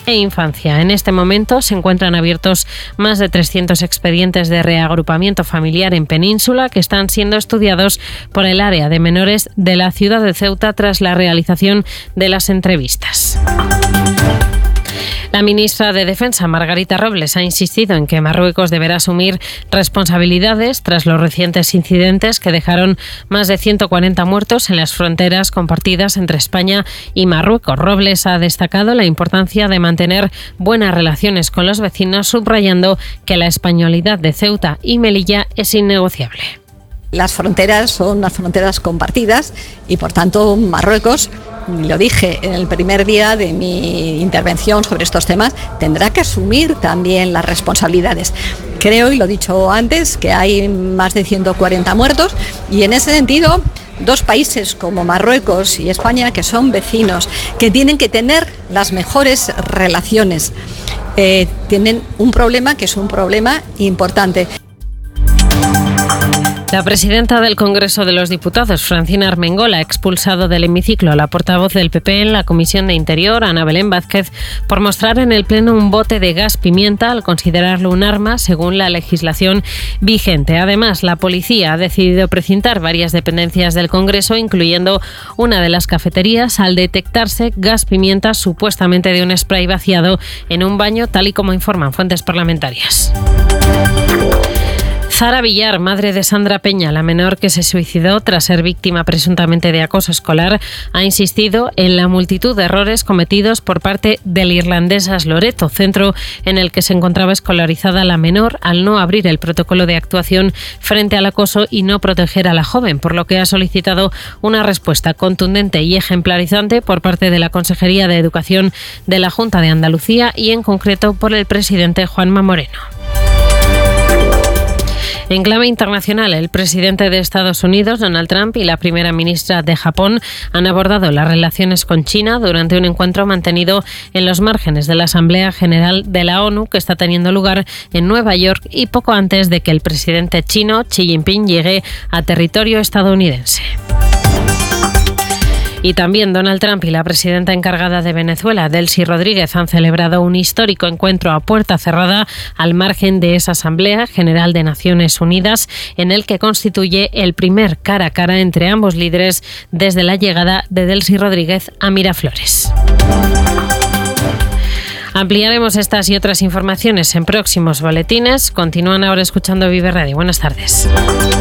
e infancia. En este momento se encuentran abiertos más de 300 expedientes de reagrupamiento familiar en Península que están siendo estudiados por el área de menores de la ciudad de Ceuta tras la realización de las entrevistas. La ministra de Defensa, Margarita Robles, ha insistido en que Marruecos deberá asumir responsabilidades tras los recientes incidentes que dejaron más de 140 muertos en las fronteras compartidas entre España y Marruecos. Robles ha destacado la importancia de mantener buenas relaciones con los vecinos, subrayando que la españolidad de Ceuta y Melilla es innegociable. Las fronteras son unas fronteras compartidas y, por tanto, Marruecos, lo dije en el primer día de mi intervención sobre estos temas, tendrá que asumir también las responsabilidades. Creo, y lo he dicho antes, que hay más de 140 muertos y en ese sentido, dos países como Marruecos y España, que son vecinos, que tienen que tener las mejores relaciones, tienen un problema que es un problema importante. La presidenta del Congreso de los Diputados, Francina Armengol, ha expulsado del hemiciclo a la portavoz del PP en la Comisión de Interior, Ana Belén Vázquez, por mostrar en el Pleno un bote de gas pimienta al considerarlo un arma según la legislación vigente. Además, la policía ha decidido precintar varias dependencias del Congreso, incluyendo una de las cafeterías, al detectarse gas pimienta supuestamente de un spray vaciado en un baño, tal y como informan fuentes parlamentarias. Zara Villar, madre de Sandra Peña, la menor que se suicidó tras ser víctima presuntamente de acoso escolar, ha insistido en la multitud de errores cometidos por parte del Irlandesas Loreto, centro en el que se encontraba escolarizada la menor, al no abrir el protocolo de actuación frente al acoso y no proteger a la joven, por lo que ha solicitado una respuesta contundente y ejemplarizante por parte de la Consejería de Educación de la Junta de Andalucía y en concreto por el presidente Juanma Moreno. En clave internacional, el presidente de Estados Unidos, Donald Trump, y la primera ministra de Japón han abordado las relaciones con China durante un encuentro mantenido en los márgenes de la Asamblea General de la ONU que está teniendo lugar en Nueva York y poco antes de que el presidente chino, Xi Jinping, llegue a territorio estadounidense. Y también Donald Trump y la presidenta encargada de Venezuela, Delcy Rodríguez, han celebrado un histórico encuentro a puerta cerrada al margen de esa Asamblea General de Naciones Unidas, en el que constituye el primer cara a cara entre ambos líderes desde la llegada de Delcy Rodríguez a Miraflores. Ampliaremos estas y otras informaciones en próximos boletines. Continúan ahora escuchando Vive Radio. Buenas tardes.